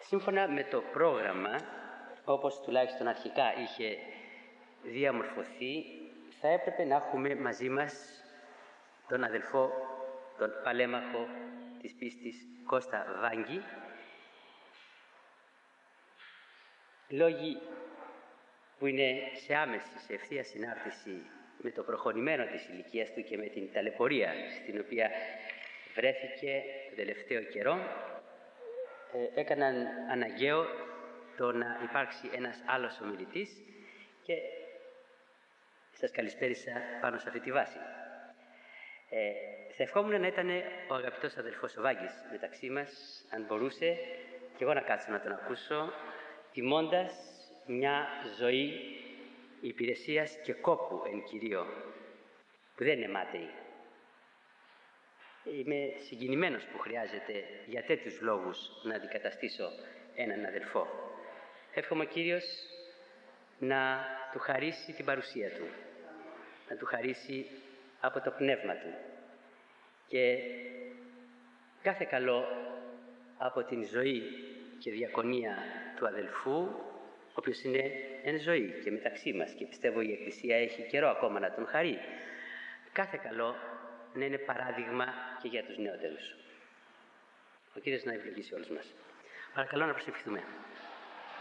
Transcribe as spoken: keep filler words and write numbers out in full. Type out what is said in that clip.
Σύμφωνα με το πρόγραμμα, όπως τουλάχιστον αρχικά είχε διαμορφωθεί, θα έπρεπε να έχουμε μαζί μας τον αδελφό, τον παλέμαχο της πίστης Κώστα Βάγκη. Λόγοι που είναι σε άμεση, σε ευθεία συνάρτηση με το προχωρημένο της ηλικίας του και με την ταλαιπωρία στην οποία βρέθηκε το τελευταίο καιρό, ε, έκαναν αναγκαίο το να υπάρξει ένας άλλος ομιλητής και σας καλησπέρισα πάνω σε αυτή τη βάση. Ε, θα ευχόμουν να ήταν ο αγαπητός αδελφός ο Βάγκης μεταξύ μας, αν μπορούσε και εγώ να κάτσω να τον ακούσω, τιμώντας μια ζωή υπηρεσίας και κόπου εν κυρίω, που δεν είναι μάταιη. Είμαι συγκινημένος που χρειάζεται για τέτοιους λόγους να αντικαταστήσω έναν αδελφό. Εύχομαι ο Κύριος να του χαρίσει την παρουσία του, να του χαρίσει από το πνεύμα του και κάθε καλό από την ζωή και διακονία του αδελφού, ο οποίος είναι εν ζωή και μεταξύ μας και πιστεύω η Εκκλησία έχει καιρό ακόμα να τον χαρεί. Κάθε καλό να είναι παράδειγμα και για τους νεότερους. Ο Κύριος να ευλογήσει όλους μας. Παρακαλώ να προσευχηθούμε.